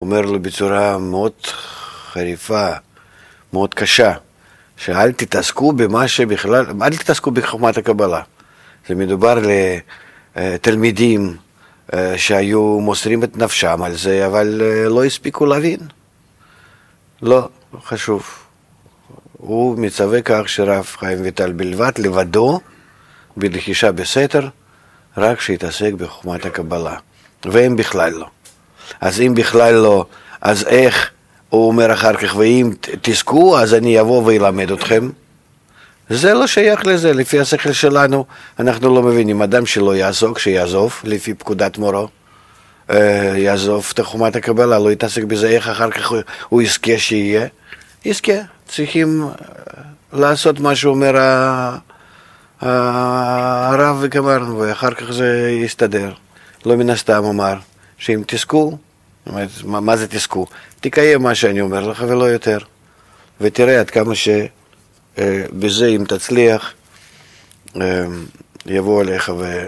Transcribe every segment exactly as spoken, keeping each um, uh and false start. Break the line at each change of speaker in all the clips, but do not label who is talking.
אומר לו בצורה מאוד חריפה, מאוד קשה, שאל תתעסקו במה שבכלל, אל תתעסקו בחוכמת הקבלה. זה מדובר לתלמידים שהיו מוסרים את נפשם על זה, אבל לא הספיקו להבין. לא, חשוב. הוא מצווה כך שרב חיים ויטל בלבד, לבדו, בלחישה בסתר, רק שיתעסק בחוכמת הקבלה. והם בכלל לא. אז אם בכלל לא, אז איך הוא אומר אחר כך, ואם תזכו, אז אני אבוא וילמד אתכם. זה לא שייך לזה, לפי השכל שלנו, אנחנו לא מבינים. אדם שלא יעסוק, שיעזוב, לפי פקודת מורו, יעזוב את חוכמת הקבלה, לא יתעסק בזה, איך אחר כך הוא יזכה שיהיה. יזכה, צריכים לעשות מה שאומר הרב וגמרנו, ואחר כך זה יסתדר. לא מן הסתם אמר, שאם תזכו, מה זה תזכו? תקיים מה שאני אומר לך ולא יותר. ותראה עד כמה שבזה, אם תצליח, יבוא עליך ו...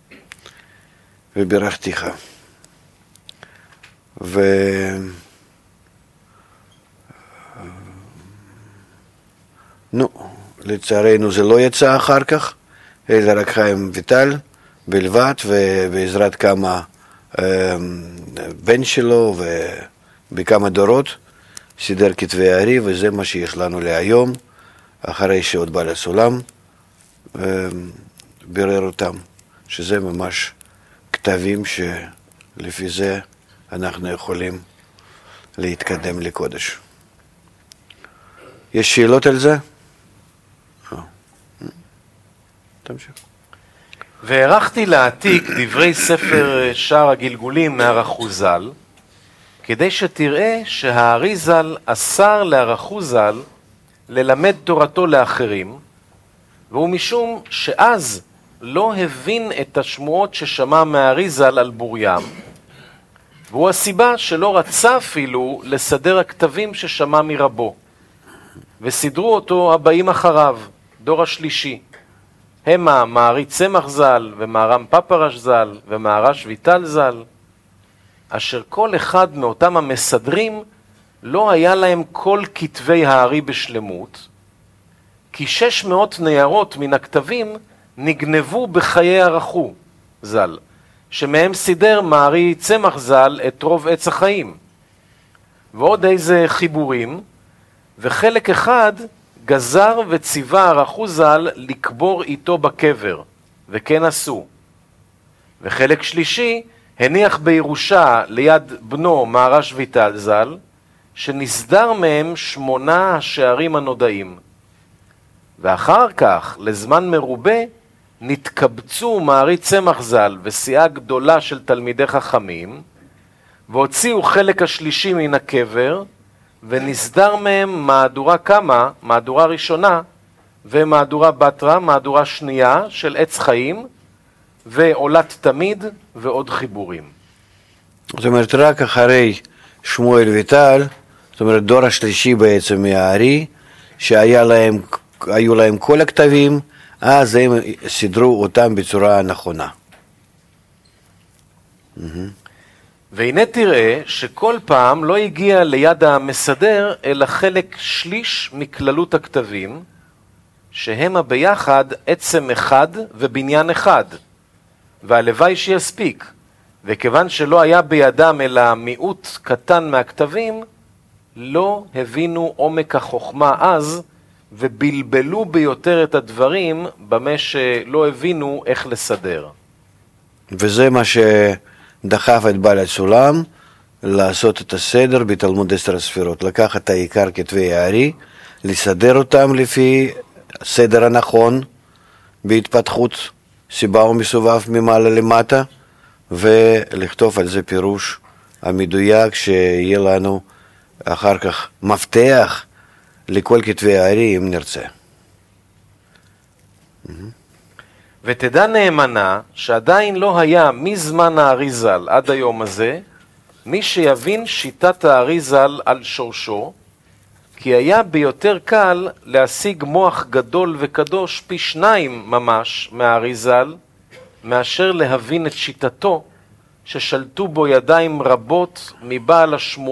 וברכתיך. ו... נו, לצערנו זה לא יצא אחר כך, אלא רק חיים ויטל בלבד, ובעזרת כמה בן שלו ובכמה דורות סידר כתבי הארי, וזה מה שיש לנו להיום, אחרי שעוד בעל הסולם בירר אותם, שזה ממש כתבים שלפי זה אנחנו יכולים להתקדם לקודש. יש שאלות על זה? תמשיך.
והערכתי להעתיק דברי ספר שער הגלגולים מהרחוזל, כדי שתראה שהאריזל אסר להרחוזל ללמד תורתו לאחרים, והוא משום שאז לא הבין את השמועות ששמע מהאריזל על בוריים, והוא הסיבה שלא רצה אפילו לסדר הכתבים ששמע מרבו, וסידרו אותו הבאים אחריו, דור השלישי. המה מערי צמח ז"ל, ומהר"ם פפרש ז"ל, ומהר"ש ויטל ז"ל, אשר כל אחד מאותם המסדרים לא היה להם כל כתבי הארי בשלמות, כי שש מאות ניירות מן הכתבים נגנבו בחיי הרחו ז"ל, שמהם סידר מערי צמח ז"ל את רוב עץ החיים, ועוד איזה חיבורים, וחלק אחד גזר וציווה הרחו ז"ל לקבור איתו בקבר, וכן עשו. וחלק שלישי הניח בירושה ליד בנו מהר"ש ויטל ז"ל, שנסדר מהם שמונה השערים הנודעים. ואחר כך, לזמן מרובה, נתקבצו מערי צמח ז"ל וסיעה גדולה של תלמידי חכמים, והוציאו חלק השלישי מן הקבר, ונסדר מהם מהדורה כמה, מהדורה ראשונה, ומהדורה בתרה, מהדורה שנייה של עץ חיים, ועולת תמיד, ועוד חיבורים.
זאת אומרת, רק אחרי שמואל ויטל, זאת אומרת, דור השלישי בעצם מהארי, שהיו להם, להם כל הכתבים, אז הם סידרו אותם בצורה נכונה.
והנה תראה שכל פעם לא הגיע ליד המסדר, אלא חלק שליש מכללות הכתבים, שהם ביחד עצם אחד ובניין אחד, והלוואי שיספיק, וכיוון שלא היה בידם אלא מיעוט קטן מהכתבים, לא הבינו עומק החוכמה אז, ובלבלו ביותר את הדברים, במה שלא הבינו איך לסדר.
וזה מה שדחף את בעל הסולם לעשות את הסדר בתלמוד עשר הספירות, לקחת את העיקר כתבי הארי, לסדר אותם לפי הסדר הנכון בהתפתחות סיבה ומסובב ממעלה למטה, ולכתוב על זה פירוש המדויק שיהיה לנו אחר כך מפתח לכל כתבי הארי אם נרצה.
ותדע נאמנה שעדיין לא היה מזמן האריזל עד היום הזה מי שיבין שיטת האריזל על שורשו, כי היה ביותר קל להשיג מוח גדול וקדוש פי שניים ממש מהאריזל, מאשר להבין את שיטתו ששלטו בו ידיים רבות מבעל השמועות